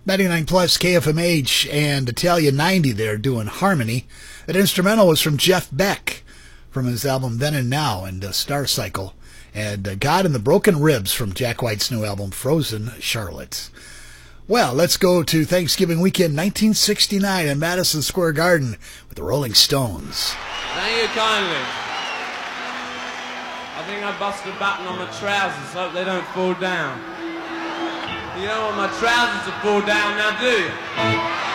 99 plus KFMH and Italia 90 there doing Harmony. That instrumental was from Jeff Beck from his album Then and Now and Star Cycle. And God and the Broken Ribs from Jack White's new album Frozen Charlotte. Well, let's go to Thanksgiving weekend 1969 in Madison Square Garden with the Rolling Stones. Thank you kindly. I think I busted a button on my trousers, hope they don't fall down. You don't want my trousers to fall down now, do you?